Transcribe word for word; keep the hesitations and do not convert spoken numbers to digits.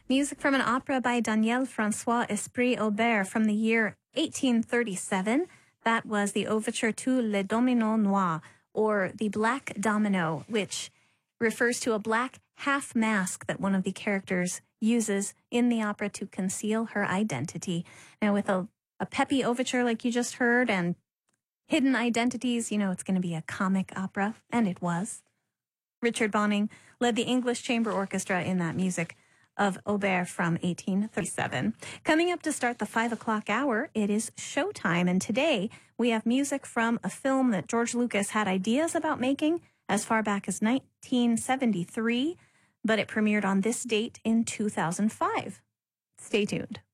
Music from an opera by Daniel François Esprit Aubert from the year eighteen thirty-seven. That was the overture to Le Domino Noir, or the Black Domino, which refers to a black half mask that one of the characters uses in the opera to conceal her identity. Now, with a, a peppy overture like you just heard and hidden identities, you know it's going to be a comic opera, and it was. Richard Bonning led the English Chamber Orchestra in that music of Aubert from eighteen thirty-seven. Coming up to start the five o'clock hour, it is showtime, and today we have music from a film that George Lucas had ideas about making as far back as nineteen seventy-three, but it premiered on this date in two thousand five. Stay tuned.